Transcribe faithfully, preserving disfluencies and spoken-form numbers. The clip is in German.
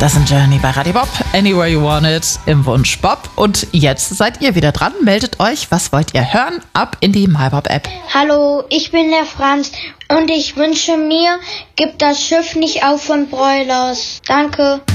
Das sind Journey bei Radio Bob, Anywhere You Want It, im Wunsch Bob. Und jetzt seid ihr wieder dran. Meldet euch, was wollt ihr hören? Ab in die MyBob-App. Hallo, ich bin der Franz und ich wünsche mir, gib das Schiff nicht auf von Broilers. Danke.